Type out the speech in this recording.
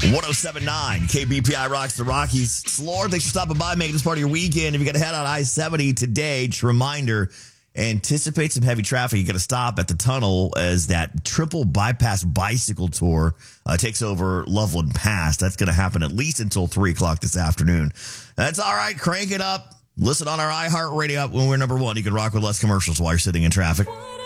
1079 KBPI rocks the Rockies. Slore, thanks for stopping by, making this part of your weekend. If you got to head on I-70 today, just a reminder, anticipate some heavy traffic. You got to stop at the tunnel as that triple bypass bicycle tour takes over Loveland Pass. That's going to happen at least until 3 o'clock this afternoon. That's all right. Crank it up. Listen on our iHeartRadio app when we're number one. You can rock with less commercials while you're sitting in traffic.